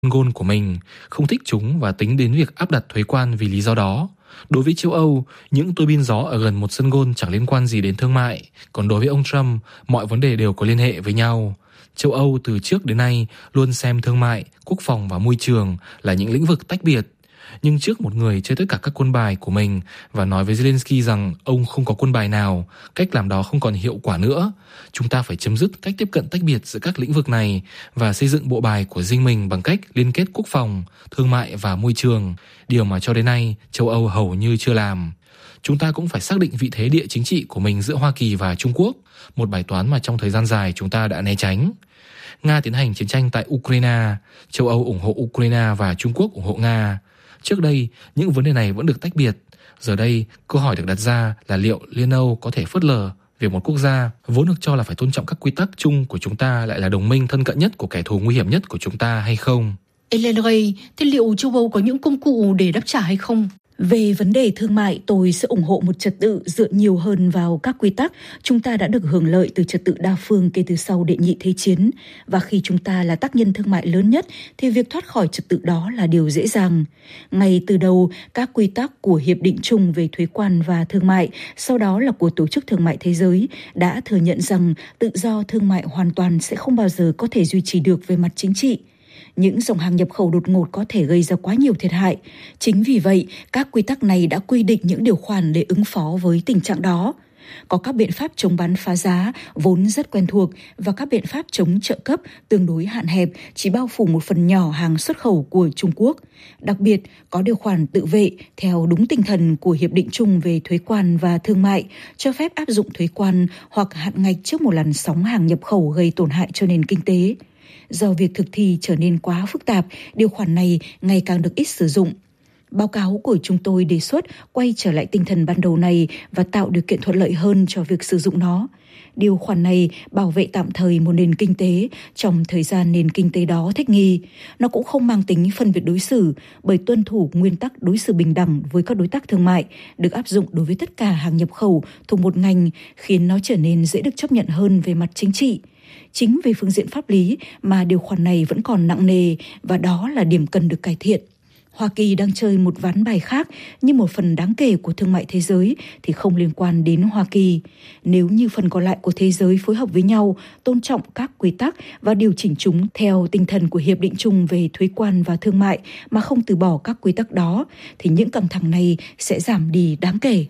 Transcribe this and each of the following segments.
ngôn của mình, không thích chúng và tính đến việc áp đặt thuế quan vì lý do đó. Đối với châu Âu, những tua bin gió ở gần một sân golf chẳng liên quan gì đến thương mại, còn đối với ông Trump, mọi vấn đề đều có liên hệ với nhau. Châu Âu từ trước đến nay luôn xem thương mại, quốc phòng và môi trường là những lĩnh vực tách biệt. Nhưng trước một người chơi tất cả các quân bài của mình và nói với Zelensky rằng ông không có quân bài nào, cách làm đó không còn hiệu quả nữa. Chúng ta phải chấm dứt cách tiếp cận tách biệt giữa các lĩnh vực này và xây dựng bộ bài của riêng mình bằng cách liên kết quốc phòng, thương mại và môi trường, điều mà cho đến nay châu Âu hầu như chưa làm. Chúng ta cũng phải xác định vị thế địa chính trị của mình giữa Hoa Kỳ và Trung Quốc, một bài toán mà trong thời gian dài chúng ta đã né tránh. Nga tiến hành chiến tranh tại Ukraine, châu Âu ủng hộ Ukraine và Trung Quốc ủng hộ Nga. Trước đây, những vấn đề này vẫn được tách biệt. Giờ đây, câu hỏi được đặt ra là liệu Liên Âu có thể phớt lờ việc một quốc gia vốn được cho là phải tôn trọng các quy tắc chung của chúng ta lại là đồng minh thân cận nhất của kẻ thù nguy hiểm nhất của chúng ta hay không? Hélène Rey, thế liệu châu Âu có những công cụ để đáp trả hay không? Về vấn đề thương mại, tôi sẽ ủng hộ một trật tự dựa nhiều hơn vào các quy tắc. Chúng ta đã được hưởng lợi từ trật tự đa phương kể từ sau Đệ nhị Thế chiến. Và khi chúng ta là tác nhân thương mại lớn nhất, thì việc thoát khỏi trật tự đó là điều dễ dàng. Ngay từ đầu, các quy tắc của Hiệp định chung về thuế quan và thương mại, sau đó là của Tổ chức Thương mại Thế giới, đã thừa nhận rằng tự do thương mại hoàn toàn sẽ không bao giờ có thể duy trì được về mặt chính trị. Những dòng hàng nhập khẩu đột ngột có thể gây ra quá nhiều thiệt hại. Chính vì vậy, các quy tắc này đã quy định những điều khoản để ứng phó với tình trạng đó. Có các biện pháp chống bán phá giá vốn rất quen thuộc và các biện pháp chống trợ cấp tương đối hạn hẹp chỉ bao phủ một phần nhỏ hàng xuất khẩu của Trung Quốc. Đặc biệt, có điều khoản tự vệ theo đúng tinh thần của Hiệp định chung về thuế quan và thương mại, cho phép áp dụng thuế quan hoặc hạn ngạch trước một làn sóng hàng nhập khẩu gây tổn hại cho nền kinh tế. Do việc thực thi trở nên quá phức tạp, điều khoản này ngày càng được ít sử dụng. Báo cáo của chúng tôi đề xuất quay trở lại tinh thần ban đầu này và tạo điều kiện thuận lợi hơn cho việc sử dụng nó. Điều khoản này bảo vệ tạm thời một nền kinh tế trong thời gian nền kinh tế đó thích nghi. Nó cũng không mang tính phân biệt đối xử bởi tuân thủ nguyên tắc đối xử bình đẳng với các đối tác thương mại được áp dụng đối với tất cả hàng nhập khẩu thuộc một ngành, khiến nó trở nên dễ được chấp nhận hơn về mặt chính trị. Chính về phương diện pháp lý mà điều khoản này vẫn còn nặng nề và đó là điểm cần được cải thiện. Hoa Kỳ đang chơi một ván bài khác, nhưng một phần đáng kể của thương mại thế giới thì không liên quan đến Hoa Kỳ. Nếu như phần còn lại của thế giới phối hợp với nhau, tôn trọng các quy tắc và điều chỉnh chúng theo tinh thần của Hiệp định chung về thuế quan và thương mại mà không từ bỏ các quy tắc đó, thì những căng thẳng này sẽ giảm đi đáng kể.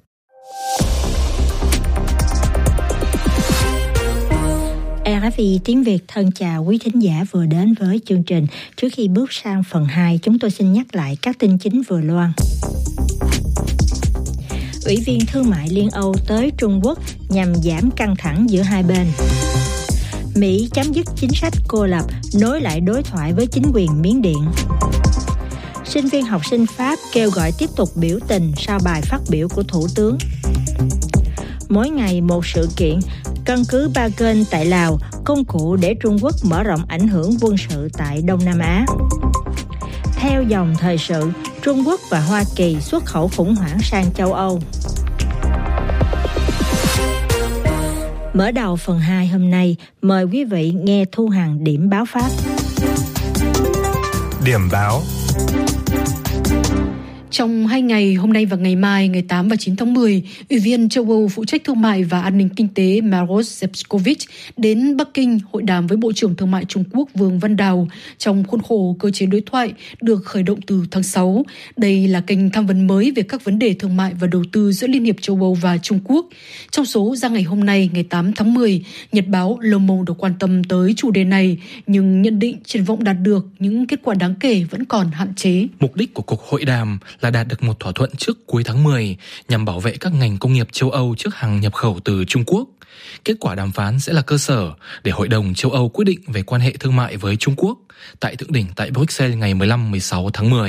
RFI tiếng Việt thân chào quý thính giả vừa đến với chương trình. Trước khi bước sang phần 2, chúng tôi xin nhắc lại các tin chính vừa loan. Ủy viên Thương mại Liên Âu tới Trung Quốc nhằm giảm căng thẳng giữa hai bên. Mỹ chấm dứt chính sách cô lập, nối lại đối thoại với chính quyền Miến Điện. Sinh viên học sinh Pháp kêu gọi tiếp tục biểu tình sau bài phát biểu của Thủ tướng. Mỗi ngày một sự kiện, căn cứ Ba Kênh tại Lào, công cụ để Trung Quốc mở rộng ảnh hưởng quân sự tại Đông Nam Á. Theo dòng thời sự, Trung Quốc và Hoa Kỳ xuất khẩu khủng hoảng sang châu Âu. Mở đầu phần 2 hôm nay, mời quý vị nghe Thu Hằng điểm báo Pháp. Điểm báo. Trong 2 ngày, hôm nay và ngày mai, ngày 8 và 9 tháng 10, Ủy viên châu Âu phụ trách thương mại và an ninh kinh tế Maroš Šefčovič đến Bắc Kinh hội đàm với Bộ trưởng Thương mại Trung Quốc Vương Văn Đào trong khuôn khổ cơ chế đối thoại được khởi động từ tháng 6. Đây là kênh tham vấn mới về các vấn đề thương mại và đầu tư giữa Liên hiệp châu Âu và Trung Quốc. Trong số ra ngày hôm nay, ngày 8 tháng 10, Nhật báo Le Monde được quan tâm tới chủ đề này, nhưng nhận định triển vọng đạt được những kết quả đáng kể vẫn còn hạn chế. Mục đích của cuộc hội đàm là đạt được một thỏa thuận trước cuối tháng 10 nhằm bảo vệ các ngành công nghiệp châu Âu trước hàng nhập khẩu từ Trung Quốc. Kết quả đàm phán sẽ là cơ sở để Hội đồng châu Âu quyết định về quan hệ thương mại với Trung Quốc tại thượng đỉnh tại Bruxelles ngày 15-16 tháng 10.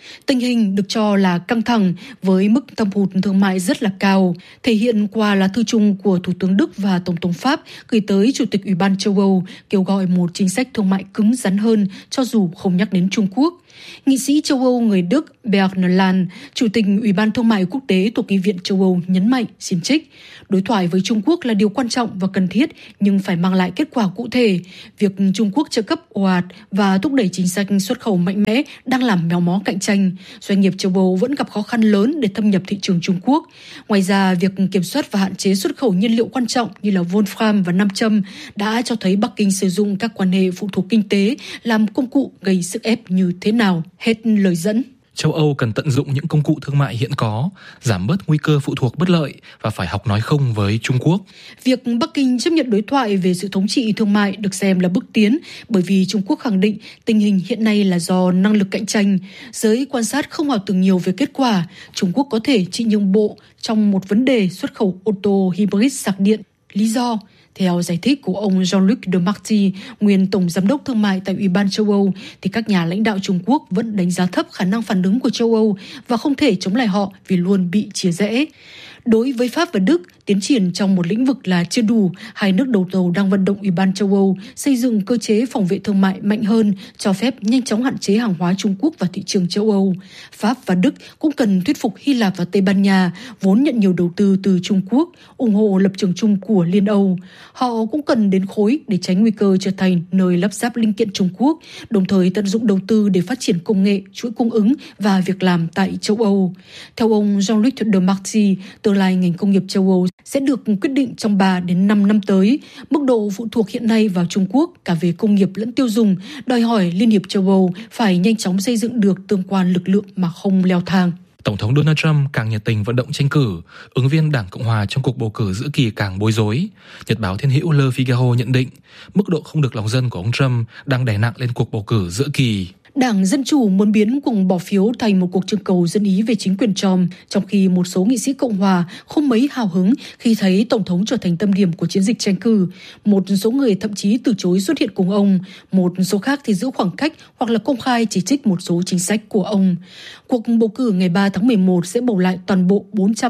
Tình hình được cho là căng thẳng với mức thâm hụt thương mại rất là cao, thể hiện qua lá thư chung của Thủ tướng Đức và Tổng thống Pháp gửi tới Chủ tịch Ủy ban châu Âu kêu gọi một chính sách thương mại cứng rắn hơn cho dù không nhắc đến Trung Quốc. Nghị sĩ châu Âu người Đức Bernd Lange, Chủ tịch Ủy ban Thương mại Quốc tế thuộc Nghị viện châu Âu nhấn mạnh, xin trích, đối thoại với Trung Quốc là điều quan trọng và cần thiết nhưng phải mang lại kết quả cụ thể. Việc Trung Quốc trợ cấp ồ ạt và thúc đẩy chính sách xuất khẩu mạnh mẽ đang làm méo mó cạnh tranh. Doanh nghiệp châu Âu vẫn gặp khó khăn lớn để thâm nhập thị trường Trung Quốc. Ngoài ra, việc kiểm soát và hạn chế xuất khẩu nhiên liệu quan trọng như là wolfram và nam châm đã cho thấy Bắc Kinh sử dụng các quan hệ phụ thuộc kinh tế làm công cụ gây sức ép như thế nào. Hết lời dẫn. Châu Âu cần tận dụng những công cụ thương mại hiện có, giảm bớt nguy cơ phụ thuộc bất lợi và phải học nói không với Trung Quốc. Việc Bắc Kinh chấp nhận đối thoại về sự thống trị thương mại được xem là bước tiến bởi vì Trung Quốc khẳng định tình hình hiện nay là do năng lực cạnh tranh. Giới quan sát không ảo tưởng nhiều về kết quả. Trung Quốc có thể chỉ nhượng bộ trong một vấn đề xuất khẩu ô tô hybrid sạc điện. Lý do? Theo giải thích của ông Jean-Luc Demarty, nguyên Tổng Giám đốc Thương mại tại Ủy ban châu Âu, thì các nhà lãnh đạo Trung Quốc vẫn đánh giá thấp khả năng phản ứng của châu Âu và không thể chống lại họ vì luôn bị chia rẽ. Đối với Pháp và Đức, tiến triển trong một lĩnh vực là chưa đủ. Hai nước đầu tàu đang vận động Ủy ban châu Âu xây dựng cơ chế phòng vệ thương mại mạnh hơn, cho phép nhanh chóng hạn chế hàng hóa Trung Quốc vào thị trường châu Âu. Pháp và Đức cũng cần thuyết phục Hy Lạp và Tây Ban Nha, vốn nhận nhiều đầu tư từ Trung Quốc, ủng hộ lập trường chung của Liên Âu. Họ cũng cần đến khối để tránh nguy cơ trở thành nơi lắp ráp linh kiện Trung Quốc, đồng thời tận dụng đầu tư để phát triển công nghệ, chuỗi cung ứng và việc làm tại châu Âu. Theo ông Jean-Luc Demarty, tương lai ngành công nghiệp châu Âu sẽ được quyết định trong 3 đến 5 năm tới. Mức độ phụ thuộc hiện nay vào Trung Quốc cả về công nghiệp lẫn tiêu dùng đòi hỏi Liên hiệp châu Âu phải nhanh chóng xây dựng được tương quan lực lượng mà không leo thang. Tổng thống Donald Trump càng nhiệt tình vận động tranh cử, ứng viên Đảng Cộng hòa trong cuộc bầu cử giữa kỳ càng bối rối. Nhật báo Thiên hữu Le Figaro nhận định, mức độ không được lòng dân của ông Trump đang đè nặng lên cuộc bầu cử giữa kỳ. Đảng Dân Chủ muốn biến cuộc bỏ phiếu thành một cuộc trưng cầu dân ý về chính quyền Trump, trong khi một số nghị sĩ Cộng hòa không mấy hào hứng khi thấy Tổng thống trở thành tâm điểm của chiến dịch tranh cử. Một số người thậm chí từ chối xuất hiện cùng ông, một số khác thì giữ khoảng cách hoặc là công khai chỉ trích một số chính sách của ông. Cuộc bầu cử ngày 3 tháng 11 sẽ bầu lại toàn bộ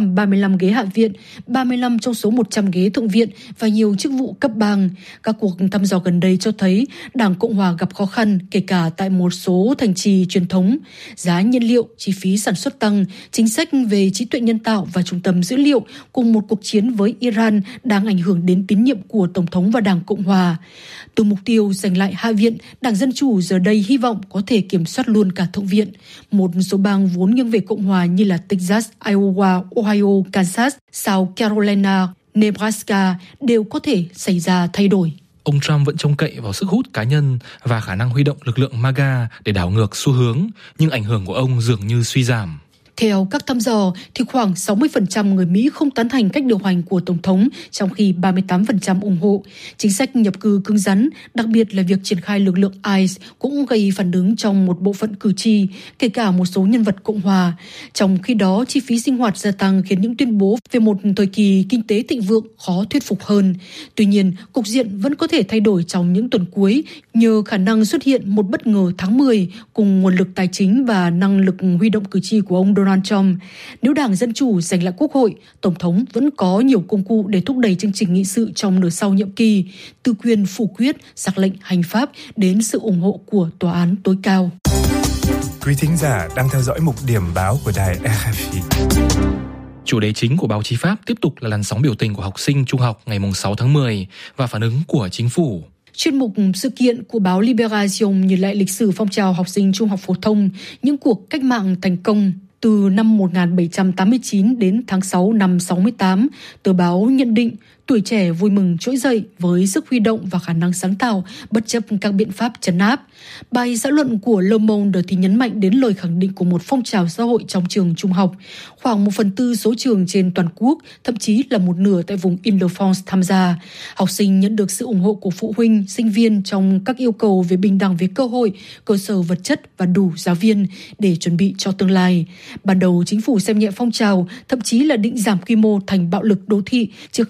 435 ghế Hạ viện, 35 trong số 100 ghế Thượng viện và nhiều chức vụ cấp bang. Các cuộc thăm dò gần đây cho thấy Đảng Cộng hòa gặp khó khăn, kể cả tại một số thành trì truyền thống. Giá nhiên liệu, chi phí sản xuất tăng, chính sách về trí tuệ nhân tạo và trung tâm dữ liệu cùng một cuộc chiến với Iran đang ảnh hưởng đến tín nhiệm của Tổng thống và Đảng Cộng hòa. Từ mục tiêu giành lại Hạ viện, Đảng Dân Chủ giờ đây hy vọng có thể kiểm soát luôn cả Thượng viện. Một số bang vốn nghiêng về Cộng hòa như là Texas, Iowa, Ohio, Kansas, South Carolina, Nebraska đều có thể xảy ra thay đổi. Ông Trump vẫn trông cậy vào sức hút cá nhân và khả năng huy động lực lượng MAGA để đảo ngược xu hướng, nhưng ảnh hưởng của ông dường như suy giảm. Theo các thăm dò, thì khoảng 60% người Mỹ không tán thành cách điều hành của Tổng thống, trong khi 38% ủng hộ. Chính sách nhập cư cứng rắn, đặc biệt là việc triển khai lực lượng ICE cũng gây phản ứng trong một bộ phận cử tri, kể cả một số nhân vật Cộng hòa. Trong khi đó, chi phí sinh hoạt gia tăng khiến những tuyên bố về một thời kỳ kinh tế thịnh vượng khó thuyết phục hơn. Tuy nhiên, cục diện vẫn có thể thay đổi trong những tuần cuối nhờ khả năng xuất hiện một bất ngờ tháng 10 cùng nguồn lực tài chính và năng lực huy động cử tri của ông Donald Trump. Nếu Đảng Dân Chủ giành lại Quốc hội, Tổng thống vẫn có nhiều công cụ để thúc đẩy chương trình nghị sự trong nửa sau nhiệm kỳ, từ quyền phủ quyết, sắc lệnh hành pháp đến sự ủng hộ của Tòa án tối cao. Quý thính giả đang theo dõi mục điểm báo của đài RFI. Chủ đề chính của báo chí Pháp tiếp tục là làn sóng biểu tình của học sinh trung học ngày 6 tháng 10 và phản ứng của chính phủ. Chuyên mục sự kiện của báo Libération nhìn lại lịch sử phong trào học sinh trung học phổ thông, những cuộc cách mạng thành công. Từ năm 1789 đến tháng 6 năm 68, tờ báo nhận định tuổi trẻ vui mừng trỗi dậy với sức huy động và khả năng sáng tạo bất chấp các biện pháp trấn áp. Bài xã luận của Le Monde thì nhấn mạnh đến lời khẳng định của một phong trào xã hội trong trường trung học. Khoảng 1/4 số trường trên toàn quốc, thậm chí là một nửa tại vùng Île-de-France tham gia. Học sinh nhận được sự ủng hộ của phụ huynh, sinh viên trong các yêu cầu về bình đẳng về cơ hội, cơ sở vật chất và đủ giáo viên để chuẩn bị cho tương lai. Ban đầu chính phủ xem nhẹ phong trào, thậm chí là định giảm quy mô thành bạo lực đô thị trước khi huy động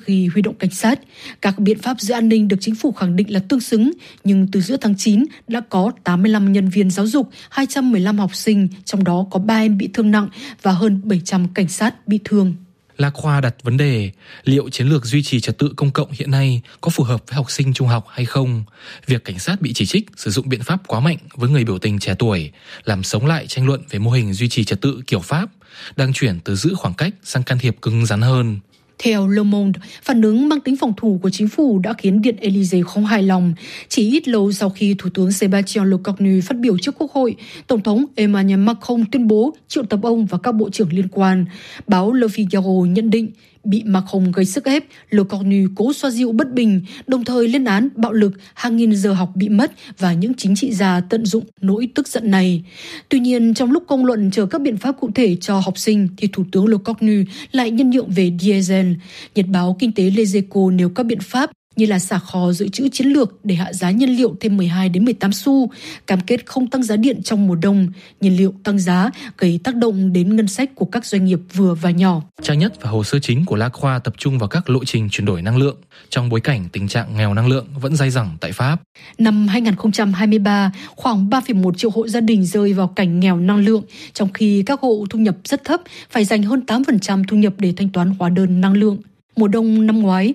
động cảnh sát. Các biện pháp giữ an ninh được chính phủ khẳng định là tương xứng, nhưng từ giữa tháng 9 đã có 85 nhân viên giáo dục, 215 học sinh, trong đó có 3 em bị thương nặng và hơn 700 cảnh sát bị thương. Lacroix đặt vấn đề liệu chiến lược duy trì trật tự công cộng hiện nay có phù hợp với học sinh trung học hay không. Việc cảnh sát bị chỉ trích sử dụng biện pháp quá mạnh với người biểu tình trẻ tuổi làm sống lại tranh luận về mô hình duy trì trật tự kiểu Pháp, đang chuyển từ giữ khoảng cách sang can thiệp cứng rắn hơn. Theo Le Monde, phản ứng mang tính phòng thủ của chính phủ đã khiến Điện Élysée không hài lòng. Chỉ ít lâu sau khi Thủ tướng Sébastien Lecornu phát biểu trước Quốc hội, Tổng thống Emmanuel Macron tuyên bố triệu tập ông và các bộ trưởng liên quan. Báo Le Figaro nhận định, bị Macron gây sức ép, Lecornu cố xoa dịu bất bình, đồng thời lên án bạo lực, hàng nghìn giờ học bị mất và những chính trị gia tận dụng nỗi tức giận này. Tuy nhiên, trong lúc công luận chờ các biện pháp cụ thể cho học sinh, thì Thủ tướng Lecornu lại nhân nhượng về diesel. Nhật báo Kinh tế Les Echos nêu các biện pháp như là xả kho dự trữ chiến lược để hạ giá nhiên liệu thêm 12 đến 18 xu, cam kết không tăng giá điện trong mùa đông, nhiên liệu tăng giá gây tác động đến ngân sách của các doanh nghiệp vừa và nhỏ. Trang nhất và hồ sơ chính của Lacroix tập trung vào các lộ trình chuyển đổi năng lượng trong bối cảnh tình trạng nghèo năng lượng vẫn dai dẳng tại Pháp. Năm 2023, khoảng 3,1 triệu hộ gia đình rơi vào cảnh nghèo năng lượng, trong khi các hộ thu nhập rất thấp phải dành hơn 8% thu nhập để thanh toán hóa đơn năng lượng. Mùa đông năm ngoái,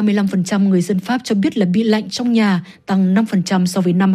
35% người dân Pháp cho biết là bị lạnh trong nhà, tăng 5% so với năm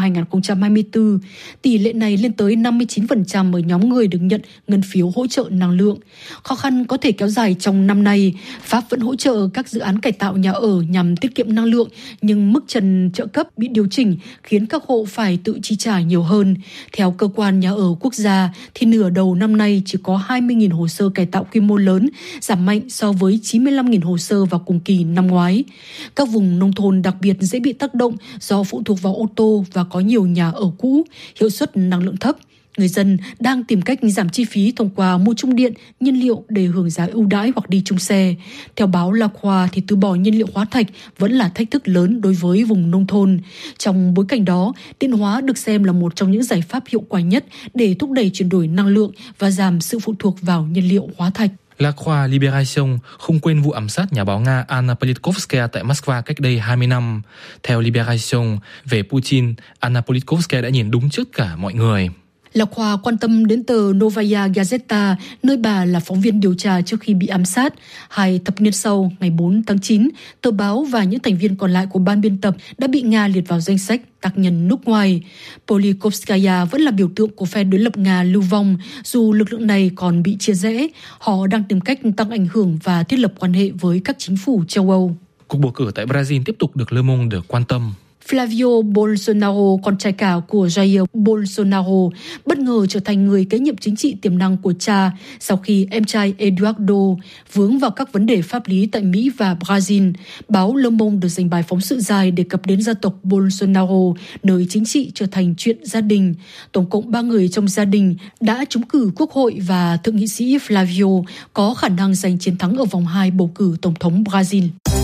2024. Tỷ lệ này lên tới 59% ở nhóm người được nhận ngân phiếu hỗ trợ năng lượng. Khó khăn có thể kéo dài trong năm nay. Pháp vẫn hỗ trợ các dự án cải tạo nhà ở nhằm tiết kiệm năng lượng, nhưng mức trần trợ cấp bị điều chỉnh khiến các hộ phải tự chi trả nhiều hơn. Theo Cơ quan Nhà ở Quốc gia, thì nửa đầu năm nay chỉ có 20.000 hồ sơ cải tạo quy mô lớn, giảm mạnh so với 95.000 hồ sơ vào cùng kỳ năm ngoái. Các vùng nông thôn đặc biệt dễ bị tác động do phụ thuộc vào ô tô và có nhiều nhà ở cũ, hiệu suất năng lượng thấp. Người dân đang tìm cách giảm chi phí thông qua mua chung điện, nhiên liệu để hưởng giá ưu đãi hoặc đi chung xe. Theo báo Lacroix thì từ bỏ nhiên liệu hóa thạch vẫn là thách thức lớn đối với vùng nông thôn. Trong bối cảnh đó, điện hóa được xem là một trong những giải pháp hiệu quả nhất để thúc đẩy chuyển đổi năng lượng và giảm sự phụ thuộc vào nhiên liệu hóa thạch. Lacroix Libération không quên vụ ám sát nhà báo Nga Anna Politkovskaya tại Moscow cách đây 20 năm. Theo Libération, về Putin, Anna Politkovskaya đã nhìn đúng trước cả mọi người. Lacroix quan tâm đến tờ Novaya Gazeta, nơi bà là phóng viên điều tra trước khi bị ám sát. 2 thập niên sau, ngày 4 tháng 9, tờ báo và những thành viên còn lại của ban biên tập đã bị Nga liệt vào danh sách tác nhân nước ngoài. Politkovskaya vẫn là biểu tượng của phe đối lập Nga lưu vong, dù lực lượng này còn bị chia rẽ. Họ đang tìm cách tăng ảnh hưởng và thiết lập quan hệ với các chính phủ châu Âu. Cuộc bầu cử tại Brazil tiếp tục được Le Monde được quan tâm. Flavio Bolsonaro, con trai cả của Jair Bolsonaro, bất ngờ trở thành người kế nhiệm chính trị tiềm năng của cha sau khi em trai Eduardo vướng vào các vấn đề pháp lý tại Mỹ và Brazil. Báo Le Monde được dành bài phóng sự dài đề cập đến gia tộc Bolsonaro, nơi chính trị trở thành chuyện gia đình. Tổng cộng 3 người trong gia đình đã trúng cử quốc hội và thượng nghị sĩ Flavio có khả năng giành chiến thắng ở vòng 2 bầu cử tổng thống Brazil.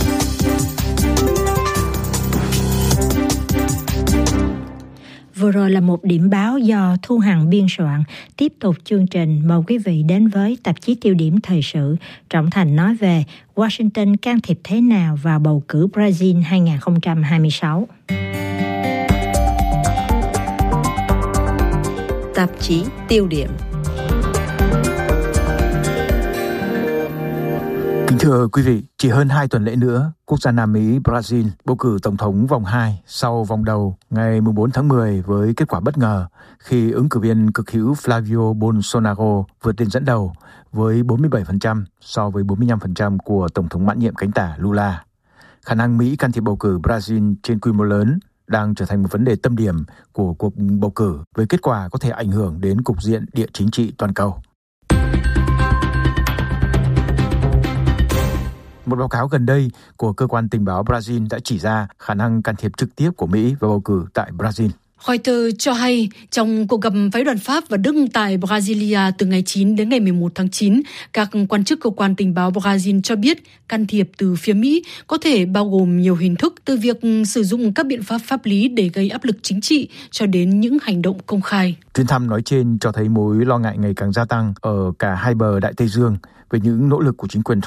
Vừa rồi là một điểm báo do Thu Hằng biên soạn. Tiếp tục chương trình, mời quý vị đến với tạp chí Tiêu điểm thời sự. Trọng Thành nói về Washington can thiệp thế nào vào bầu cử Brazil 2026. Tạp chí Tiêu điểm. Kính thưa quý vị, chỉ hơn 2 tuần lễ nữa, quốc gia Nam Mỹ Brazil bầu cử tổng thống vòng 2 sau vòng đầu ngày 4 tháng 10 với kết quả bất ngờ khi ứng cử viên cực hữu Flavio Bolsonaro vượt lên dẫn đầu với 47% so với 45% của tổng thống mãn nhiệm cánh tả Lula. Khả năng Mỹ can thiệp bầu cử Brazil trên quy mô lớn đang trở thành một vấn đề tâm điểm của cuộc bầu cử với kết quả có thể ảnh hưởng đến cục diện địa chính trị toàn cầu. Một báo cáo gần đây của cơ quan tình báo Brazil đã chỉ ra khả năng can thiệp trực tiếp của Mỹ vào bầu cử tại Brazil. Reuters cho hay, trong cuộc gặp phái đoàn Pháp và Đức tại Brasilia từ ngày 9 đến ngày 11 tháng 9, các quan chức cơ quan tình báo Brazil cho biết can thiệp từ phía Mỹ có thể bao gồm nhiều hình thức, từ việc sử dụng các biện pháp pháp lý để gây áp lực chính trị cho đến những hành động công khai. Chuyến thăm nói trên cho thấy mối lo ngại ngày càng gia tăng ở cả hai bờ Đại Tây Dương về những nỗ lực của chính quyền Trump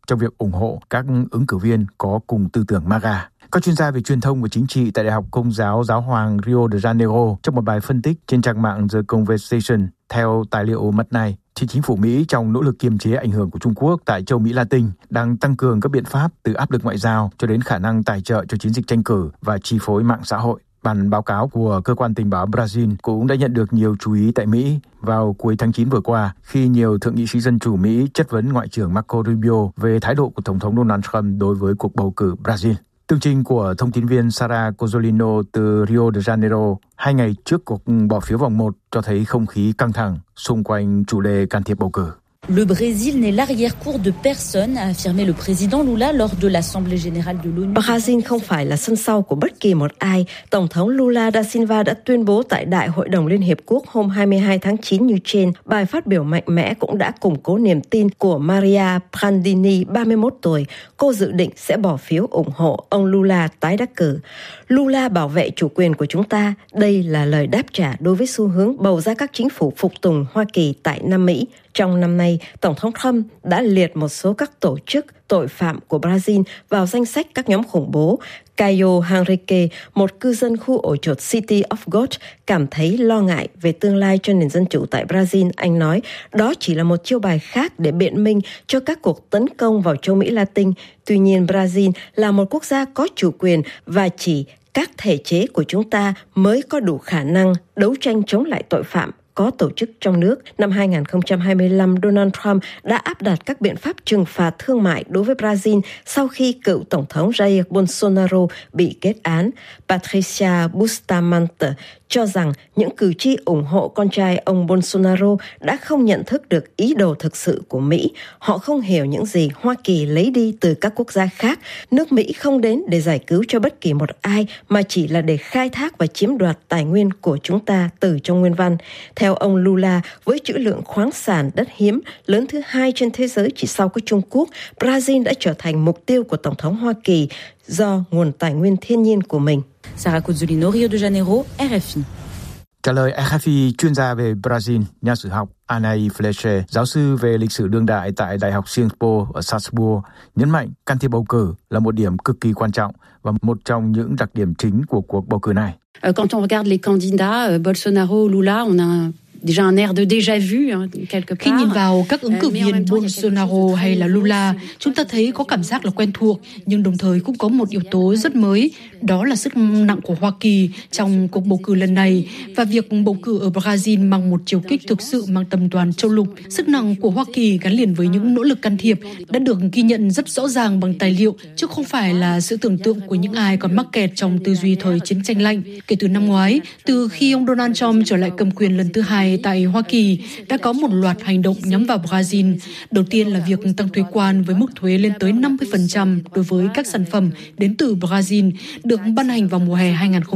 trong việc ủng hộ các ứng cử viên có cùng tư tưởng MAGA. Các chuyên gia về truyền thông và chính trị tại Đại học Công giáo Giáo hoàng Rio de Janeiro trong một bài phân tích trên trang mạng The Conversation theo tài liệu mật này, thì chính phủ Mỹ trong nỗ lực kiềm chế ảnh hưởng của Trung Quốc tại châu Mỹ Latin đang tăng cường các biện pháp từ áp lực ngoại giao cho đến khả năng tài trợ cho chiến dịch tranh cử và chi phối mạng xã hội. Bản báo cáo của cơ quan tình báo Brazil cũng đã nhận được nhiều chú ý tại Mỹ vào cuối tháng 9 vừa qua khi nhiều thượng nghị sĩ Dân chủ Mỹ chất vấn Ngoại trưởng Marco Rubio về thái độ của Tổng thống Donald Trump đối với cuộc bầu cử Brazil. Tường trình của thông tin viên Sarah Cozzolino từ Rio de Janeiro 2 ngày trước cuộc bỏ phiếu vòng 1 cho thấy không khí căng thẳng xung quanh chủ đề can thiệp bầu cử. Le Brésil n'est l'arrière-cour de personne, a affirmé le président Lula lors de l'Assemblée générale de l'ONU. Brazil không phải là sân sau của bất kỳ một ai. Tổng thống Lula da Silva đã tuyên bố tại Đại hội đồng Liên Hiệp Quốc hôm 22 tháng 9 như trên. Bài phát biểu mạnh mẽ cũng đã củng cố niềm tin của Maria Prandini, 31 tuổi. Cô dự định sẽ bỏ phiếu ủng hộ ông Lula tái đắc cử. Lula bảo vệ chủ quyền của chúng ta. Đây là lời đáp trả đối với xu hướng bầu ra các chính phủ phục tùng Hoa Kỳ tại Nam Mỹ. Trong năm nay, Tổng thống Trump đã liệt một số các tổ chức tội phạm của Brazil vào danh sách các nhóm khủng bố. Caio Henrique, một cư dân khu ổ chuột City of God, cảm thấy lo ngại về tương lai cho nền dân chủ tại Brazil. Anh nói đó chỉ là một chiêu bài khác để biện minh cho các cuộc tấn công vào châu Mỹ Latin. Tuy nhiên, Brazil là một quốc gia có chủ quyền và chỉ các thể chế của chúng ta mới có đủ khả năng đấu tranh chống lại tội phạm có tổ chức trong nước. Năm 2025, Donald Trump đã áp đặt các biện pháp trừng phạt thương mại đối với Brazil sau khi cựu Tổng thống Jair Bolsonaro bị kết án. Patricia Bustamante cho rằng những cử tri ủng hộ con trai ông Bolsonaro đã không nhận thức được ý đồ thực sự của Mỹ. Họ không hiểu những gì Hoa Kỳ lấy đi từ các quốc gia khác. Nước Mỹ không đến để giải cứu cho bất kỳ một ai, mà chỉ là để khai thác và chiếm đoạt tài nguyên của chúng ta từ trong nguyên văn. Theo ông Lula, với trữ lượng khoáng sản đất hiếm lớn thứ hai trên thế giới chỉ sau có Trung Quốc, Brazil đã trở thành mục tiêu của Tổng thống Hoa Kỳ do nguồn tài nguyên thiên nhiên của mình. Sarah Cozzolino, Rio de Janeiro, RFI. Trả lời RFI, chuyên gia về Brazil, nhà sử học Anai Fleche, giáo sư về lịch sử đương đại tại Đại học Singapore ở Salzburg, nhấn mạnh can thiệp bầu cử là một điểm cực kỳ quan trọng và một trong những đặc điểm chính của cuộc bầu cử này. Quand on regarde les candidats Bolsonaro, Lula, on a déjà un air de déjà vu quelque part. Khi nhìn vào các ứng cử viên Bolsonaro hay là Lula, chúng ta thấy có cảm giác là quen thuộc, nhưng đồng thời cũng có một yếu tố rất mới, đó là sức nặng của Hoa Kỳ trong cuộc bầu cử lần này, và việc bầu cử ở Brazil mang một chiều kích thực sự mang tầm toàn châu lục. Sức nặng của Hoa Kỳ gắn liền với những nỗ lực can thiệp đã được ghi nhận rất rõ ràng bằng tài liệu, chứ không phải là sự tưởng tượng của những ai còn mắc kẹt trong tư duy thời chiến tranh lạnh. Kể từ năm ngoái, từ khi ông Donald Trump trở lại cầm quyền lần thứ hai tại Hoa Kỳ, đã có một loạt hành động nhắm vào Brazil. Đầu tiên là việc tăng thuế quan với mức thuế lên tới 50% đối với các sản phẩm đến từ Brazil, được ban hành vào mùa hè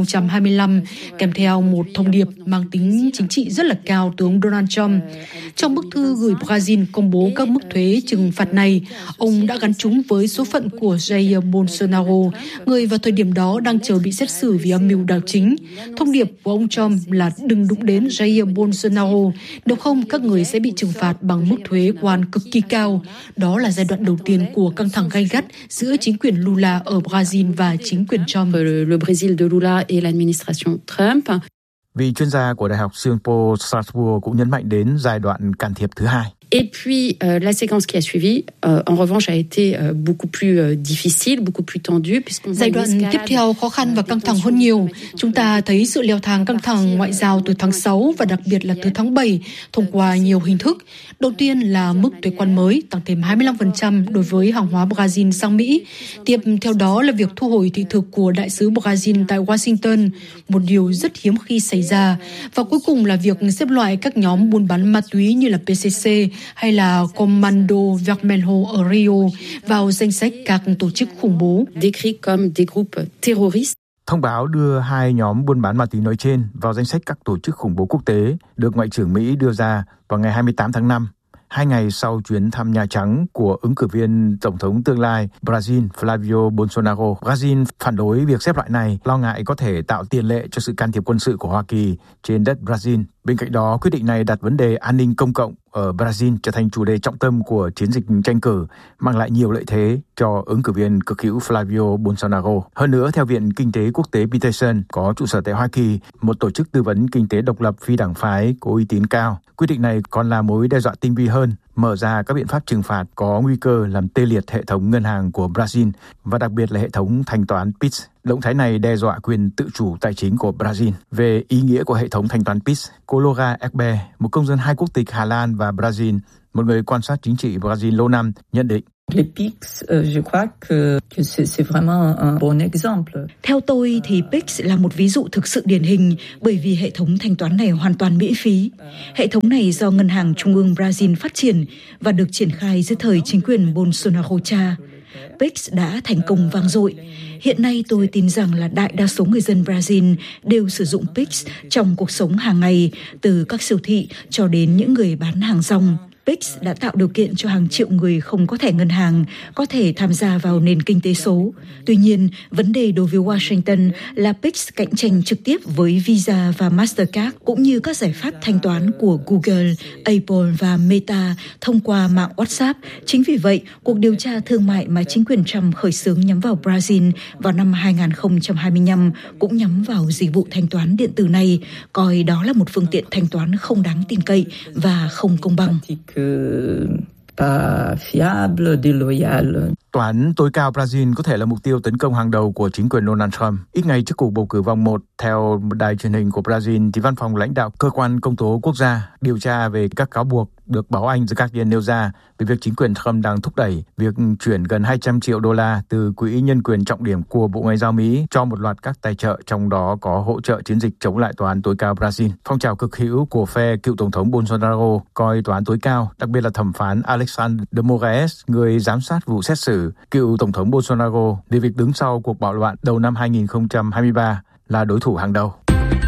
2025, kèm theo một thông điệp mang tính chính trị rất là cao từ ông Donald Trump. Trong bức thư gửi Brazil công bố các mức thuế trừng phạt này, ông đã gắn chúng với số phận của Jair Bolsonaro, người vào thời điểm đó đang chờ bị xét xử vì âm mưu đảo chính. Thông điệp của ông Trump là đừng đụng đến Jair Bolsonaro, nếu không các người sẽ bị trừng phạt bằng mức thuế quan cực kỳ cao. Đó là giai đoạn đầu tiên của căng thẳng gay gắt giữa chính quyền Lula ở Brazil và chính quyền Trump. Le Brésil de Lula et l'administration Trump. Vị chuyên gia của Đại học Singapore Salzburg cũng nhấn mạnh đến giai đoạn can thiệp thứ hai. Et puis, la séquence qui a suivi, en revanche, a été beaucoup plus difficile, beaucoup plus tendue. Giai đoạn tiếp theo khó khăn và căng thẳng hơn nhiều. Chúng ta thấy sự leo thang căng thẳng ngoại giao từ tháng 6 và đặc biệt là từ tháng 7 thông qua nhiều hình thức. Đầu tiên là mức thuế quan mới tăng thêm 25% đối với hàng hóa Brazil sang Mỹ. Tiếp theo đó là việc thu hồi thị thực của đại sứ Brazil tại Washington, một điều rất hiếm khi xảy ra. Và cuối cùng là việc xếp loại các nhóm buôn bán ma túy như là PCC hay là Comando Vermelho ở Rio vào danh sách các tổ chức khủng bố. Décrit comme des groupes terroristes. Thông báo đưa hai nhóm buôn bán ma túy nói trên vào danh sách các tổ chức khủng bố quốc tế được Ngoại trưởng Mỹ đưa ra vào ngày 28 tháng 5, 2 ngày sau chuyến thăm Nhà Trắng của ứng cử viên Tổng thống tương lai Brazil Flavio Bolsonaro. Brazil phản đối việc xếp loại này, lo ngại có thể tạo tiền lệ cho sự can thiệp quân sự của Hoa Kỳ trên đất Brazil Bên cạnh đó, quyết định này đặt vấn đề an ninh công cộng ở Brazil trở thành chủ đề trọng tâm của chiến dịch tranh cử, mang lại nhiều lợi thế cho ứng cử viên cực hữu Flavio Bolsonaro. Hơn nữa, theo Viện Kinh tế Quốc tế Peterson có trụ sở tại Hoa Kỳ, một tổ chức tư vấn kinh tế độc lập phi đảng phái có uy tín cao, quyết định này còn là mối đe dọa tinh vi hơn, mở ra các biện pháp trừng phạt có nguy cơ làm tê liệt hệ thống ngân hàng của Brazil và đặc biệt là hệ thống thanh toán PIX. Động thái này đe dọa quyền tự chủ tài chính của Brazil. Về ý nghĩa của hệ thống thanh toán PIX, cô Laura Egber, một công dân hai quốc tịch Hà Lan và Brazil, một người quan sát chính trị Brazil lâu năm, nhận định. Theo tôi thì PIX là một ví dụ thực sự điển hình bởi vì hệ thống thanh toán này hoàn toàn miễn phí. Hệ thống này do Ngân hàng Trung ương Brazil phát triển và được triển khai dưới thời chính quyền Bolsonaro cha. PIX đã thành công vang dội. Hiện nay tôi tin rằng là đại đa số người dân Brazil đều sử dụng PIX trong cuộc sống hàng ngày, từ các siêu thị cho đến những người bán hàng rong. PIX đã tạo điều kiện cho hàng triệu người không có thẻ ngân hàng có thể tham gia vào nền kinh tế số. Tuy nhiên, vấn đề đối với Washington là PIX cạnh tranh trực tiếp với Visa và Mastercard cũng như các giải pháp thanh toán của Google, Apple và Meta thông qua mạng WhatsApp. Chính vì vậy, cuộc điều tra thương mại mà chính quyền Trump khởi xướng nhắm vào Brazil vào năm 2025 cũng nhắm vào dịch vụ thanh toán điện tử này, coi đó là một phương tiện thanh toán không đáng tin cậy và không công bằng. Tòa án tối cao Brazil có thể là mục tiêu tấn công hàng đầu của chính quyền Donald Trump. Ít ngày trước cuộc bầu cử vòng 1, theo đài truyền hình của Brazil, thì văn phòng lãnh đạo cơ quan công tố quốc gia điều tra về các cáo buộc được báo Anh The Guardian nêu ra về việc chính quyền Trump đang thúc đẩy việc chuyển gần 200 triệu đô la từ quỹ nhân quyền trọng điểm của Bộ Ngoại giao Mỹ cho một loạt các tài trợ, trong đó có hỗ trợ chiến dịch chống lại tòa án tối cao Brazil. Phong trào cực hữu của phe cựu tổng thống Bolsonaro coi tòa án tối cao, đặc biệt là thẩm phán Alexandre de Moraes, người giám sát vụ xét xử cựu tổng thống Bolsonaro về việc đứng sau cuộc bạo loạn đầu năm 2023 là đối thủ hàng đầu.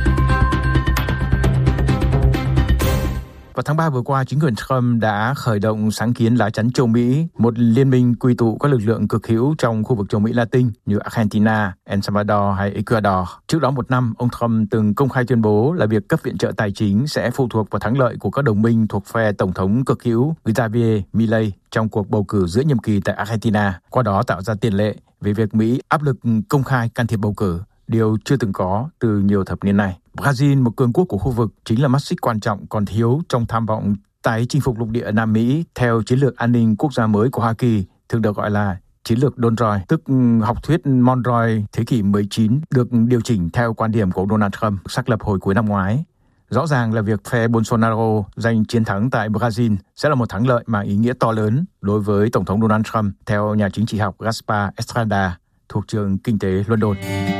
Vào tháng 3 vừa qua, chính quyền Trump đã khởi động sáng kiến lá chắn châu Mỹ, một liên minh quy tụ các lực lượng cực hữu trong khu vực châu Mỹ Latin như Argentina, El Salvador hay Ecuador. Trước đó một năm, ông Trump từng công khai tuyên bố là việc cấp viện trợ tài chính sẽ phụ thuộc vào thắng lợi của các đồng minh thuộc phe tổng thống cực hữu Javier Milei trong cuộc bầu cử giữa nhiệm kỳ tại Argentina, qua đó tạo ra tiền lệ về việc Mỹ áp lực công khai can thiệp bầu cử, điều chưa từng có từ nhiều thập niên nay. Brazil, một cường quốc của khu vực, chính là mắt xích quan trọng còn thiếu trong tham vọng tái chinh phục lục địa Nam Mỹ theo chiến lược an ninh quốc gia mới của Hoa Kỳ, thường được gọi là chiến lược Monroe, tức học thuyết Monroe thế kỷ 19, được điều chỉnh theo quan điểm của Donald Trump xác lập hồi cuối năm ngoái. Rõ ràng là việc phe Bolsonaro giành chiến thắng tại Brazil sẽ là một thắng lợi mang ý nghĩa to lớn đối với Tổng thống Donald Trump, theo nhà chính trị học Gaspar Estrada thuộc trường Kinh tế London.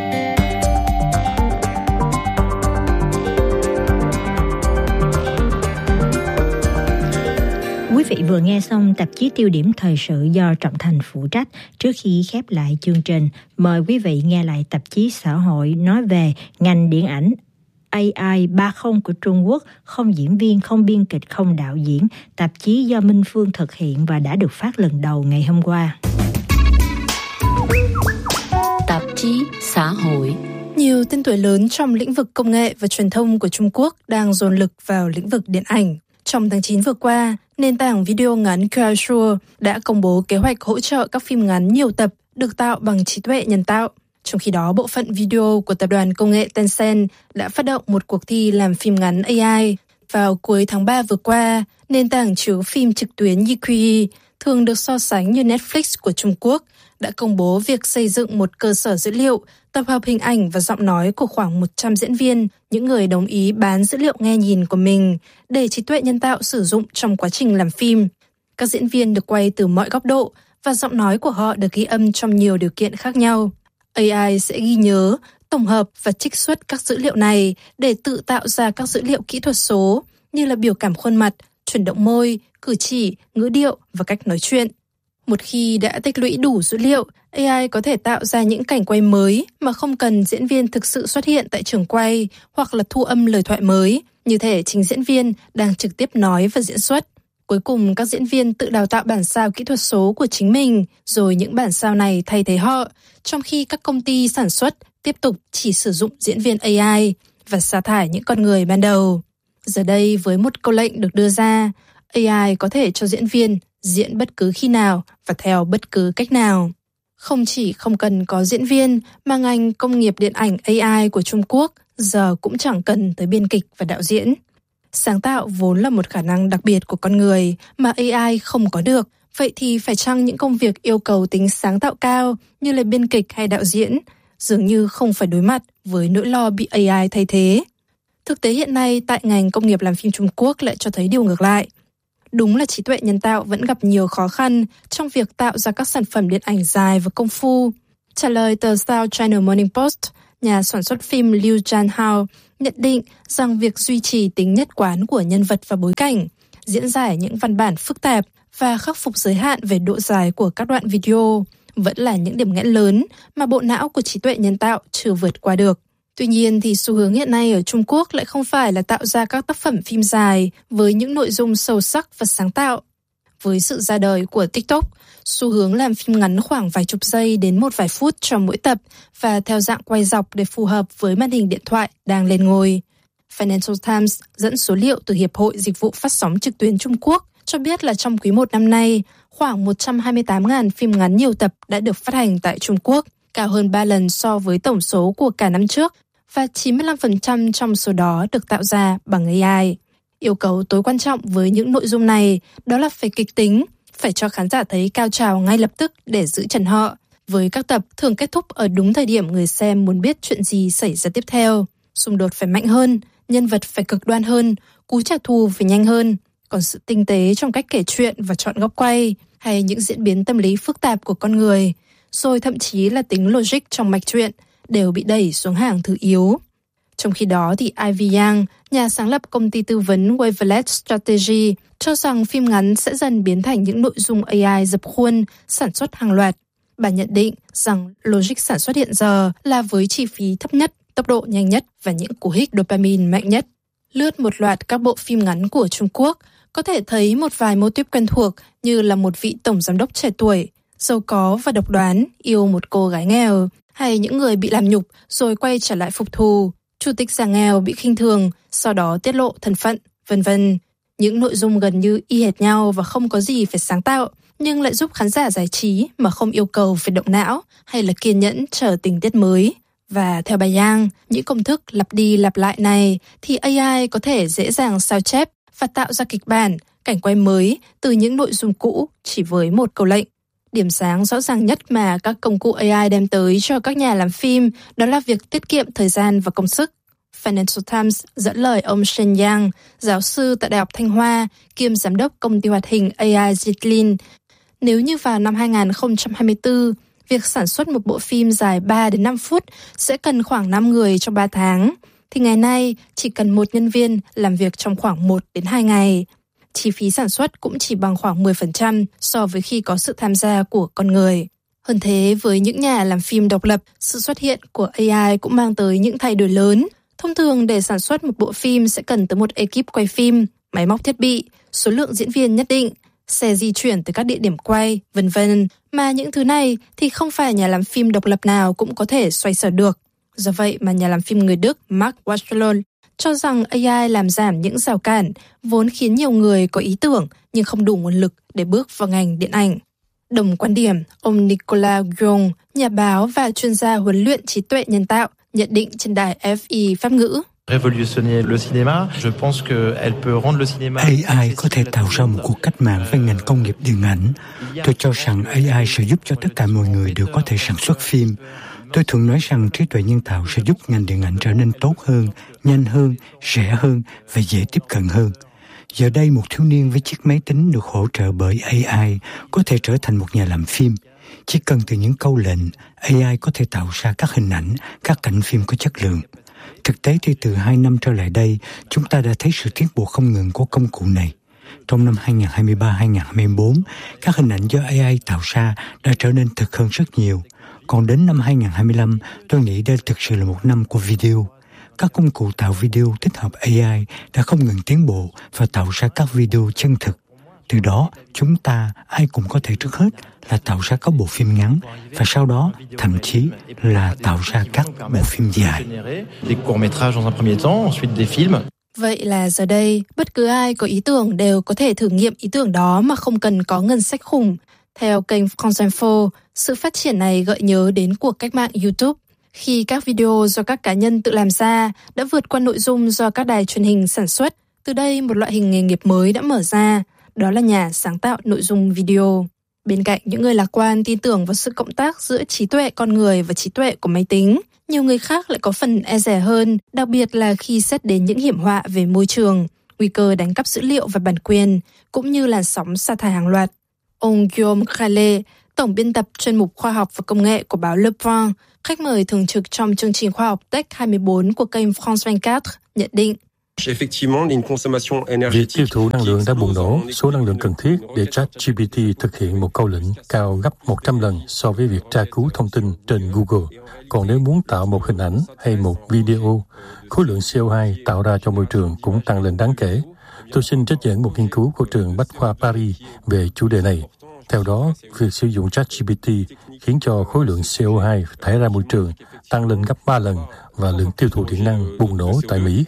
Quý vị vừa nghe xong tạp chí Tiêu điểm thời sự do Trọng Thành phụ trách. Trước khi khép lại chương trình, mời quý vị nghe lại tạp chí xã hội nói về ngành điện ảnh AI 30 của Trung Quốc, không diễn viên, không biên kịch, không đạo diễn. Tạp chí do Minh Phương thực hiện và đã được phát lần đầu ngày hôm qua. Tạp chí xã hội. Nhiều tên tuổi lớn trong lĩnh vực công nghệ và truyền thông của Trung Quốc đang dồn lực vào lĩnh vực điện ảnh. Trong tháng 9 vừa qua, nền tảng video ngắn Kuaishou đã công bố kế hoạch hỗ trợ các phim ngắn nhiều tập được tạo bằng trí tuệ nhân tạo. Trong khi đó, bộ phận video của tập đoàn công nghệ Tencent đã phát động một cuộc thi làm phim ngắn AI. Vào cuối tháng 3 vừa qua, nền tảng chiếu phim trực tuyến Yiqi, thường được so sánh như Netflix của Trung Quốc, đã công bố việc xây dựng một cơ sở dữ liệu tập hợp hình ảnh và giọng nói của khoảng 100 diễn viên, những người đồng ý bán dữ liệu nghe nhìn của mình để trí tuệ nhân tạo sử dụng trong quá trình làm phim. Các diễn viên được quay từ mọi góc độ và giọng nói của họ được ghi âm trong nhiều điều kiện khác nhau. AI sẽ ghi nhớ, tổng hợp và trích xuất các dữ liệu này để tự tạo ra các dữ liệu kỹ thuật số như là biểu cảm khuôn mặt, chuyển động môi, cử chỉ, ngữ điệu và cách nói chuyện. Một khi đã tích lũy đủ dữ liệu, AI có thể tạo ra những cảnh quay mới mà không cần diễn viên thực sự xuất hiện tại trường quay hoặc là thu âm lời thoại mới, như thể chính diễn viên đang trực tiếp nói và diễn xuất. Cuối cùng, các diễn viên tự đào tạo bản sao kỹ thuật số của chính mình, rồi những bản sao này thay thế họ, trong khi các công ty sản xuất tiếp tục chỉ sử dụng diễn viên AI và sa thải những con người ban đầu. Giờ đây với một câu lệnh được đưa ra, AI có thể cho diễn viên diễn bất cứ khi nào và theo bất cứ cách nào. Không chỉ không cần có diễn viên mà ngành công nghiệp điện ảnh AI của Trung Quốc giờ cũng chẳng cần tới biên kịch và đạo diễn. Sáng tạo vốn là một khả năng đặc biệt của con người mà AI không có được. Vậy thì phải chăng những công việc yêu cầu tính sáng tạo cao như là biên kịch hay đạo diễn dường như không phải đối mặt với nỗi lo bị AI thay thế? Thực tế hiện nay tại ngành công nghiệp làm phim Trung Quốc lại cho thấy điều ngược lại. Đúng là trí tuệ nhân tạo vẫn gặp nhiều khó khăn trong việc tạo ra các sản phẩm điện ảnh dài và công phu. Trả lời tờ South China Morning Post, nhà sản xuất phim Liu Jianhao nhận định rằng việc duy trì tính nhất quán của nhân vật và bối cảnh, diễn giải những văn bản phức tạp và khắc phục giới hạn về độ dài của các đoạn video vẫn là những điểm nghẽn lớn mà bộ não của trí tuệ nhân tạo chưa vượt qua được. Tuy nhiên thì xu hướng hiện nay ở Trung Quốc lại không phải là tạo ra các tác phẩm phim dài với những nội dung sâu sắc và sáng tạo. Với sự ra đời của TikTok, xu hướng làm phim ngắn khoảng vài chục giây đến một vài phút cho mỗi tập và theo dạng quay dọc để phù hợp với màn hình điện thoại đang lên ngôi. Financial Times dẫn số liệu từ Hiệp hội Dịch vụ Phát sóng trực tuyến Trung Quốc cho biết là trong quý 1 năm nay, khoảng 128.000 phim ngắn nhiều tập đã được phát hành tại Trung Quốc, cao hơn 3 lần so với tổng số của cả năm trước, và 95% trong số đó được tạo ra bằng AI. Yêu cầu tối quan trọng với những nội dung này đó là phải kịch tính, phải cho khán giả thấy cao trào ngay lập tức để giữ chân họ, với các tập thường kết thúc ở đúng thời điểm người xem muốn biết chuyện gì xảy ra tiếp theo. Xung đột phải mạnh hơn, nhân vật phải cực đoan hơn, cú trả thù phải nhanh hơn, còn sự tinh tế trong cách kể chuyện và chọn góc quay, hay những diễn biến tâm lý phức tạp của con người, rồi thậm chí là tính logic trong mạch truyện, đều bị đẩy xuống hàng thứ yếu. Trong khi đó thì Ivy Yang, nhà sáng lập công ty tư vấn Wavelet Strategy, cho rằng phim ngắn sẽ dần biến thành những nội dung AI dập khuôn, sản xuất hàng loạt. Bà nhận định rằng logic sản xuất hiện giờ là với chi phí thấp nhất, tốc độ nhanh nhất và những cú hích dopamine mạnh nhất. Lướt một loạt các bộ phim ngắn của Trung Quốc, có thể thấy một vài mô típ quen thuộc như là một vị tổng giám đốc trẻ tuổi, giàu có và độc đoán, yêu một cô gái nghèo, hay những người bị làm nhục rồi quay trở lại phục thù, chủ tịch già nghèo bị khinh thường, sau đó tiết lộ thân phận, vân vân. Những nội dung gần như y hệt nhau và không có gì phải sáng tạo, nhưng lại giúp khán giả giải trí mà không yêu cầu phải động não hay là kiên nhẫn chờ tình tiết mới. Và theo bà Yang, những công thức lặp đi lặp lại này thì AI có thể dễ dàng sao chép và tạo ra kịch bản, cảnh quay mới từ những nội dung cũ chỉ với một câu lệnh. Điểm sáng rõ ràng nhất mà các công cụ AI đem tới cho các nhà làm phim đó là việc tiết kiệm thời gian và công sức. Financial Times dẫn lời ông Shen Yang, giáo sư tại Đại học Thanh Hoa, kiêm giám đốc công ty hoạt hình AI Zitlin. Nếu như vào năm 2024, việc sản xuất một bộ phim dài 3 đến 5 phút sẽ cần khoảng 5 người trong 3 tháng, thì ngày nay chỉ cần một nhân viên làm việc trong khoảng 1 đến 2 ngày. Chi phí sản xuất cũng chỉ bằng khoảng 10% so với khi có sự tham gia của con người. Hơn thế, với những nhà làm phim độc lập, sự xuất hiện của AI cũng mang tới những thay đổi lớn. Thông thường để sản xuất một bộ phim sẽ cần tới một ekip quay phim, máy móc thiết bị, số lượng diễn viên nhất định, xe di chuyển tới các địa điểm quay, vân vân. Mà những thứ này thì không phải nhà làm phim độc lập nào cũng có thể xoay sở được. Do vậy mà nhà làm phim người Đức Mark Waschel cho rằng AI làm giảm những rào cản vốn khiến nhiều người có ý tưởng nhưng không đủ nguồn lực để bước vào ngành điện ảnh. Đồng quan điểm, ông Nicolas Guillon, nhà báo và chuyên gia huấn luyện trí tuệ nhân tạo, nhận định trên đài FI Pháp ngữ. AI có thể tạo ra một cuộc cách mạng với ngành công nghiệp điện ảnh. Tôi cho rằng AI sẽ giúp cho tất cả mọi người đều có thể sản xuất phim. Tôi thường nói rằng trí tuệ nhân tạo sẽ giúp ngành điện ảnh trở nên tốt hơn, nhanh hơn, rẻ hơn và dễ tiếp cận hơn. Giờ đây một thiếu niên với chiếc máy tính được hỗ trợ bởi AI có thể trở thành một nhà làm phim. Chỉ cần từ những câu lệnh, AI có thể tạo ra các hình ảnh, các cảnh phim có chất lượng. Thực tế thì từ 2 năm trở lại đây, chúng ta đã thấy sự tiến bộ không ngừng của công cụ này. Trong năm 2023-2024, các hình ảnh do AI tạo ra đã trở nên thực hơn rất nhiều. Còn đến năm 2025, tôi nghĩ đây thực sự là một năm của video. Các công cụ tạo video tích hợp AI đã không ngừng tiến bộ và tạo ra các video chân thực. Từ đó, chúng ta ai cũng có thể trước hết là tạo ra các bộ phim ngắn và sau đó thậm chí là tạo ra các bộ phim dài. Vậy là giờ đây, bất cứ ai có ý tưởng đều có thể thử nghiệm ý tưởng đó mà không cần có ngân sách khủng. Theo kênh France Info, sự phát triển này gợi nhớ đến cuộc cách mạng YouTube, khi các video do các cá nhân tự làm ra đã vượt qua nội dung do các đài truyền hình sản xuất. Từ đây, một loại hình nghề nghiệp mới đã mở ra, đó là nhà sáng tạo nội dung video. Bên cạnh những người lạc quan tin tưởng vào sự cộng tác giữa trí tuệ con người và trí tuệ của máy tính, nhiều người khác lại có phần e dè hơn, đặc biệt là khi xét đến những hiểm họa về môi trường, nguy cơ đánh cắp dữ liệu và bản quyền, cũng như làn sóng sa thải hàng loạt. Ông Guillaume Calais, tổng biên tập chuyên mục khoa học và công nghệ của báo Le Point, khách mời thường trực trong chương trình khoa học Tech 24 của kênh France 24, nhận định. Việc tiêu thụ năng lượng đã bùng nổ, số năng lượng cần thiết để ChatGPT thực hiện một câu lệnh cao gấp 100 lần so với việc tra cứu thông tin trên Google. Còn nếu muốn tạo một hình ảnh hay một video, khối lượng CO2 tạo ra cho môi trường cũng tăng lên đáng kể. Tôi xin trích dẫn một nghiên cứu của trường Bách khoa Paris về chủ đề này. Theo đó, việc sử dụng ChatGPT khiến cho khối lượng CO2 thải ra môi trường tăng lên gấp 3 lần và lượng tiêu thụ điện năng bùng nổ tại Mỹ.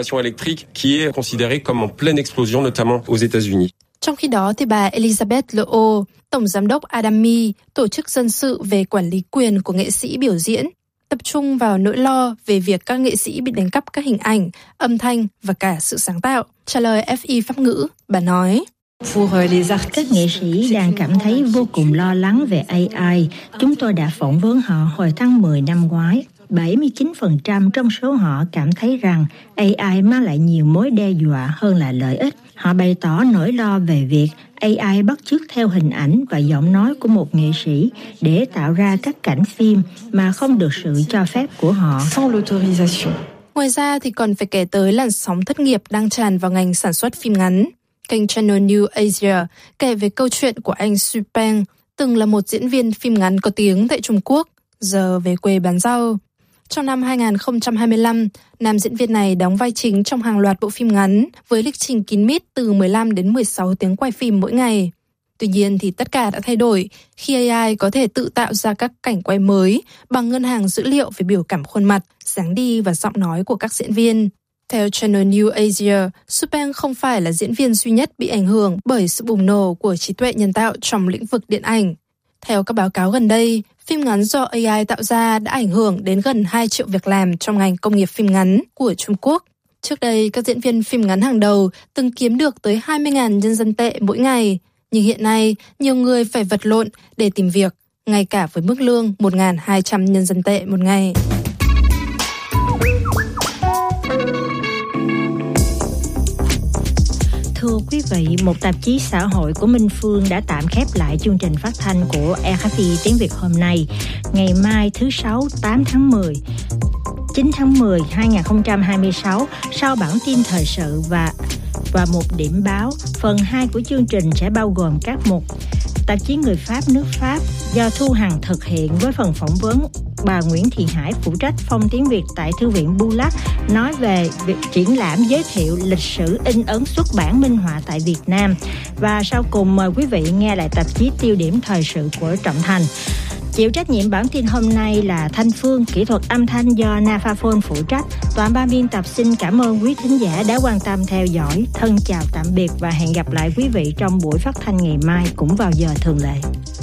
Trong khi đó, thì bà Elizabeth Leau, tổng giám đốc Adami, tổ chức dân sự về quản lý quyền của nghệ sĩ biểu diễn, tập trung vào nỗi lo về việc các nghệ sĩ bị đánh cắp các hình ảnh, âm thanh và cả sự sáng tạo. Trả lời FI Pháp ngữ, bà nói: Các nghệ sĩ đang cảm thấy vô cùng lo lắng về AI. Chúng tôi đã phỏng vấn họ hồi tháng 10 năm ngoái. 79% trong số họ cảm thấy rằng AI mang lại nhiều mối đe dọa hơn là lợi ích. Họ bày tỏ nỗi lo về việc AI bắt chước theo hình ảnh và giọng nói của một nghệ sĩ để tạo ra các cảnh phim mà không được sự cho phép của họ. Ngoài ra thì còn phải kể tới làn sóng thất nghiệp đang tràn vào ngành sản xuất phim ngắn. Kênh Channel News Asia kể về câu chuyện của anh Xu Peng, từng là một diễn viên phim ngắn có tiếng tại Trung Quốc, giờ về quê bán rau. Trong năm 2025, nam diễn viên này đóng vai chính trong hàng loạt bộ phim ngắn với lịch trình kín mít từ 15 đến 16 tiếng quay phim mỗi ngày. Tuy nhiên thì tất cả đã thay đổi khi AI có thể tự tạo ra các cảnh quay mới bằng ngân hàng dữ liệu về biểu cảm khuôn mặt, dáng đi và giọng nói của các diễn viên. Theo Channel News Asia, Xu Peng không phải là diễn viên duy nhất bị ảnh hưởng bởi sự bùng nổ của trí tuệ nhân tạo trong lĩnh vực điện ảnh. Theo các báo cáo gần đây, phim ngắn do AI tạo ra đã ảnh hưởng đến gần 2 triệu việc làm trong ngành công nghiệp phim ngắn của Trung Quốc. Trước đây, các diễn viên phim ngắn hàng đầu từng kiếm được tới 20.000 nhân dân tệ mỗi ngày. Nhưng hiện nay, nhiều người phải vật lộn để tìm việc, ngay cả với mức lương 1.200 nhân dân tệ một ngày. Thưa quý vị, một tạp chí xã hội của Minh Phương đã tạm khép lại chương trình phát thanh của RFI tiếng Việt hôm nay, ngày mai thứ Sáu 8 tháng 10. 9 tháng 10 2026, sau bản tin thời sự và một điểm báo, phần 2 của chương trình sẽ bao gồm các mục tạp chí Người Pháp nước Pháp do Thu Hằng thực hiện với phần phỏng vấn bà Nguyễn Thị Hải, phụ trách phòng tiếng Việt tại Thư viện Bulac, nói về việc triển lãm giới thiệu lịch sử in ấn xuất bản minh họa tại Việt Nam. Và sau cùng mời quý vị nghe lại tạp chí Tiêu điểm thời sự của Trọng Thành. Chịu trách nhiệm bản tin hôm nay là Thanh Phương, kỹ thuật âm thanh do Nafaphone phụ trách. Toàn ban biên tập xin cảm ơn quý thính giả đã quan tâm theo dõi. Thân chào tạm biệt và hẹn gặp lại quý vị trong buổi phát thanh ngày mai cũng vào giờ thường lệ.